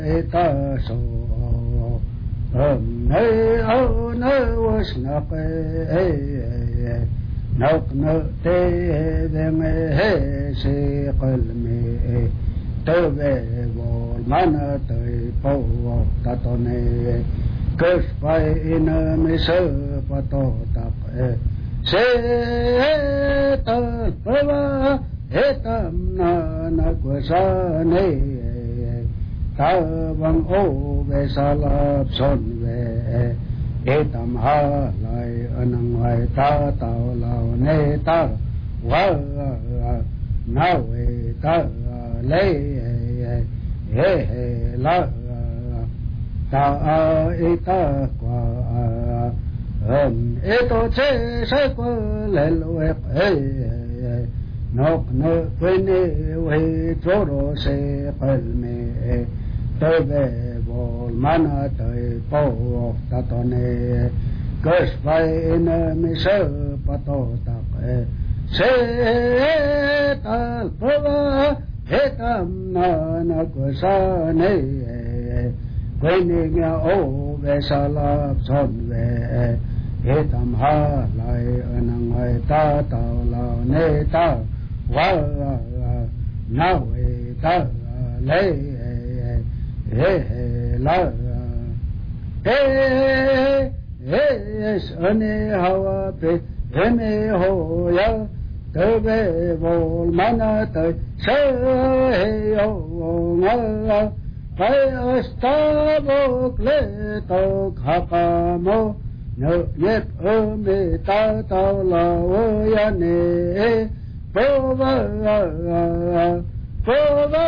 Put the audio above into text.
ta so nơi âu nơi was nắp nóc nợ tê đêm hè se qalmi tơ về vô mana tới po ta tone cất phải in me sơ pato tap se ta pava etam na quasa ne ta vang ô về salap son về etam ha lai anang hai ta tao lao ne ta wa na we ta le he la ta ita qua eto che sai qua le lo nok no quene we toro se palme tebe vol mana tai po ta tone cất phải in me sơ pato tak se ta pava etam na quasa ne quene nga o ve salap son ve etam ha lai anang hai ta tao lao ne ta wa na we ta le la ane hawa pe eme ho ya tebe vol mana te se yo nga pai astavo kleto khapamo no yep ome ta ta la o ya ne pova